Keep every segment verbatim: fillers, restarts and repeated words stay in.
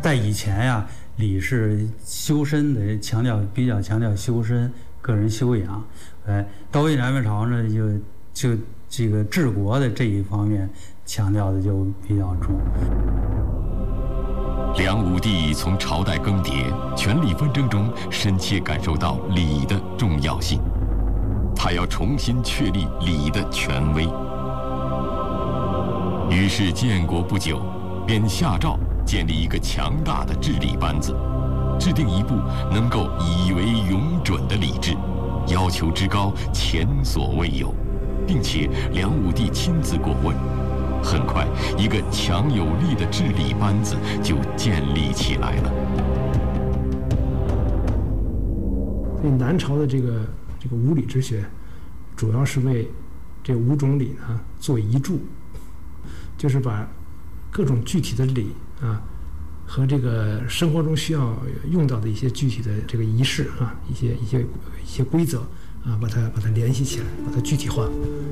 在以前呀，礼是修身的，强调比较强调修身、个人修养。哎，到魏南北朝呢，就就这个治国的这一方面强调的就比较重。 梁武帝从朝代更迭、权力纷争中深切感受到礼的重要性，他要重新确立礼的权威。于是建国不久，便下诏建立一个强大的治理班子，制定一部能够以为永准的礼制，要求之高，前所未有，并且梁武帝亲自过问。很快，一个强有力的治理班子就建立起来了。 所以南朝的这个这个五礼之学，主要是为这五种礼呢做遗注，就是把各种具体的礼啊和这个生活中需要用到的一些具体的这个仪式啊，一些一些一些规则啊，把它把它联系起来，把它具体化。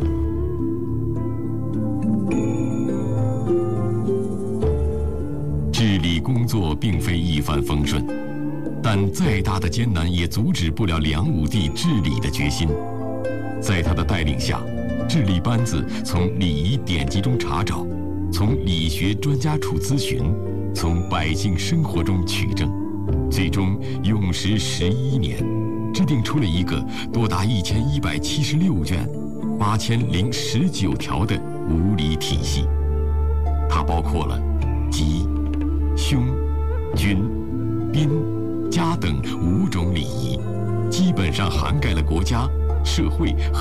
治理工作并非一帆风顺，但再大的艰难也阻止不了梁武帝治理的决心。在他的带领下，治理班子从礼仪典籍中查找，从理学专家处咨询，从百姓生活中取证，最终用时十一年，制定出了一个多达一千一百七十六卷、八千零十九条的五礼体系。它包括了吉、凶、君、宾、家等五种礼仪，基本上涵盖了国家、社会和